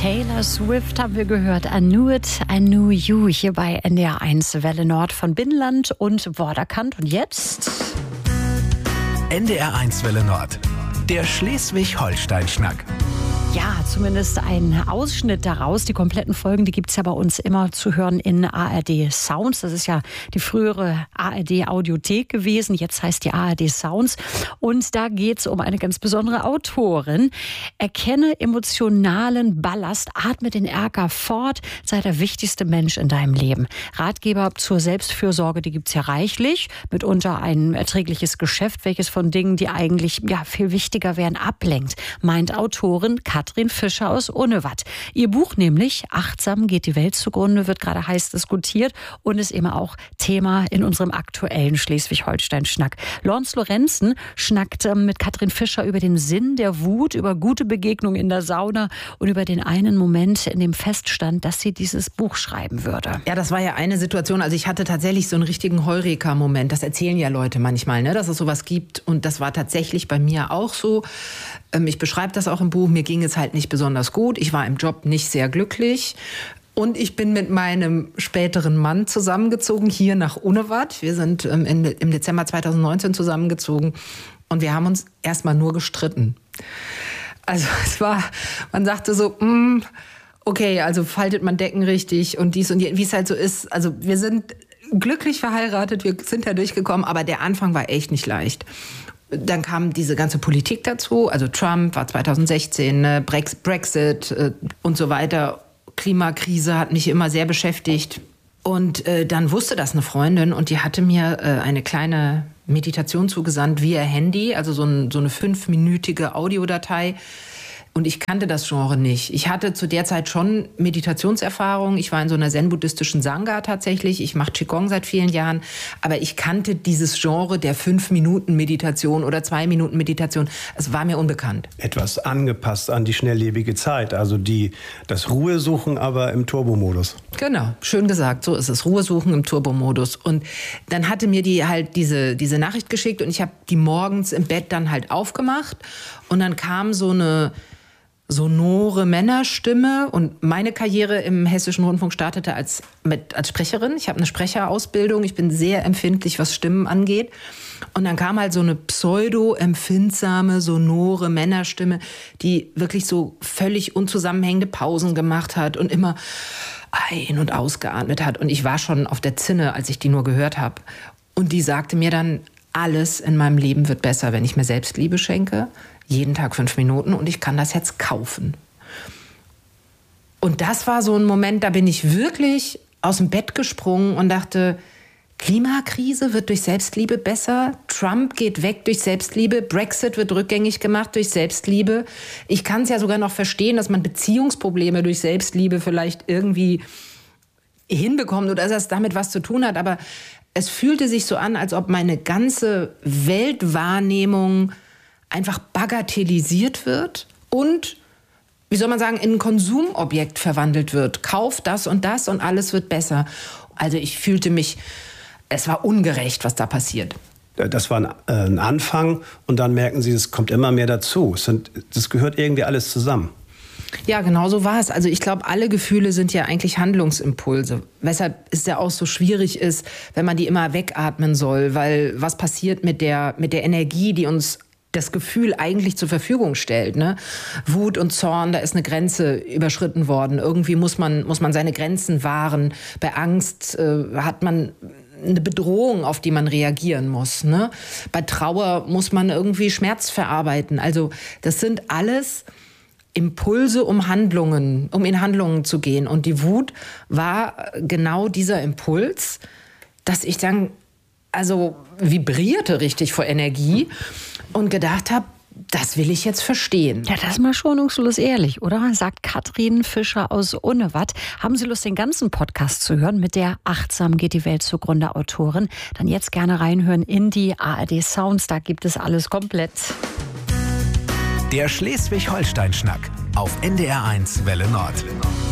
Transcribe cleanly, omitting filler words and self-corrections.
Taylor Swift haben wir gehört. I knew it, I knew you. Hier bei NDR 1 Welle Nord von Binnenland und Vorderkant. Und jetzt NDR 1 Welle Nord. Der Schleswig-Holstein-Schnack. Ja, zumindest ein Ausschnitt daraus. Die kompletten Folgen, die gibt's ja bei uns immer zu hören in ARD Sounds. Das ist ja die frühere ARD Audiothek gewesen. Jetzt heißt die ARD Sounds. Und da geht's um eine ganz besondere Autorin. Erkenne emotionalen Ballast, atme den Ärger fort, sei der wichtigste Mensch in deinem Leben. Ratgeber zur Selbstfürsorge, die gibt's ja reichlich. Mitunter ein erträgliches Geschäft, welches von Dingen, die eigentlich viel wichtiger wären, ablenkt, meint Autorin Katrin Fischer aus Unnewatt. Ihr Buch nämlich, Achtsam geht die Welt zugrunde, wird gerade heiß diskutiert und ist immer auch Thema in unserem aktuellen Schleswig-Holstein-Schnack. Lorenz Lorenzen schnackt mit Katrin Fischer über den Sinn der Wut, über gute Begegnungen in der Sauna und über den einen Moment, in dem feststand, dass sie dieses Buch schreiben würde. Ja, das war ja eine Situation, also ich hatte tatsächlich so einen richtigen Heureka-Moment. Das erzählen ja Leute manchmal, ne, dass es sowas gibt und das war tatsächlich bei mir auch so. Ich beschreibe das auch im Buch, mir ging es halt nicht besonders gut. Ich war im Job nicht sehr glücklich. Und ich bin mit meinem späteren Mann zusammengezogen, hier nach Unnewatt. Wir sind im Dezember 2019 zusammengezogen. Und wir haben uns erstmal nur gestritten. Also man sagte so, okay, also faltet man Decken richtig und dies und wie es halt so ist. Also wir sind glücklich verheiratet, wir sind da durchgekommen, aber der Anfang war echt nicht leicht. Dann kam diese ganze Politik dazu, also Trump war 2016, Brexit und so weiter. Klimakrise hat mich immer sehr beschäftigt. Und dann wusste das eine Freundin und die hatte mir eine kleine Meditation zugesandt via Handy, also so eine 5-minütige Audiodatei. Und ich kannte das Genre nicht. Ich hatte zu der Zeit schon Meditationserfahrung. Ich war in so einer zen-buddhistischen Sangha tatsächlich. Ich mache Qigong seit vielen Jahren. Aber ich kannte dieses Genre der 5-Minuten-Meditation oder 2-Minuten-Meditation. Es war mir unbekannt. Etwas angepasst an die schnelllebige Zeit. Also das Ruhe suchen, aber im Turbomodus. Genau, schön gesagt. So ist es. Ruhe suchen im Turbomodus. Und dann hatte mir die halt diese Nachricht geschickt und ich habe die morgens im Bett dann halt aufgemacht. Und dann kam so eine sonore Männerstimme und meine Karriere im Hessischen Rundfunk startete als Sprecherin. Ich habe eine Sprecherausbildung, ich bin sehr empfindlich, was Stimmen angeht. Und dann kam halt so eine pseudo-empfindsame, sonore Männerstimme, die wirklich so völlig unzusammenhängende Pausen gemacht hat und immer ein- und ausgeatmet hat. Und ich war schon auf der Zinne, als ich die nur gehört habe. Und die sagte mir dann, alles in meinem Leben wird besser, wenn ich mir Selbstliebe schenke. Jeden Tag 5 Minuten und ich kann das jetzt kaufen. Und das war so ein Moment, da bin ich wirklich aus dem Bett gesprungen und dachte, Klimakrise wird durch Selbstliebe besser, Trump geht weg durch Selbstliebe, Brexit wird rückgängig gemacht durch Selbstliebe. Ich kann es ja sogar noch verstehen, dass man Beziehungsprobleme durch Selbstliebe vielleicht irgendwie hinbekommt oder dass das damit was zu tun hat, aber es fühlte sich so an, als ob meine ganze Weltwahrnehmung einfach bagatellisiert wird und, wie soll man sagen, in ein Konsumobjekt verwandelt wird. Kauf das und alles wird besser. Also ich fühlte mich, es war ungerecht, was da passiert. Das war ein Anfang und dann merken Sie, es kommt immer mehr dazu. Das gehört irgendwie alles zusammen. Ja, genau so war es. Also ich glaube, alle Gefühle sind ja eigentlich Handlungsimpulse. Weshalb es ja auch so schwierig ist, wenn man die immer wegatmen soll. Weil was passiert mit der Energie, die uns das Gefühl eigentlich zur Verfügung stellt, ne? Wut und Zorn, da ist eine Grenze überschritten worden. Irgendwie muss man seine Grenzen wahren. Bei Angst hat man eine Bedrohung, auf die man reagieren muss, ne? Bei Trauer muss man irgendwie Schmerz verarbeiten. Also das sind alles Impulse, um in Handlungen zu gehen. Und die Wut war genau dieser Impuls, dass ich dann vibrierte richtig vor Energie und gedacht habe, das will ich jetzt verstehen. Ja, das ist mal schonungslos ehrlich, oder? Sagt Katrin Fischer aus Unnewatt. Haben Sie Lust, den ganzen Podcast zu hören mit der Achtsam geht die Welt zugrunde Autorin? Dann jetzt gerne reinhören in die ARD Sounds, da gibt es alles komplett. Der Schleswig-Holstein-Schnack auf NDR 1 Welle Nord.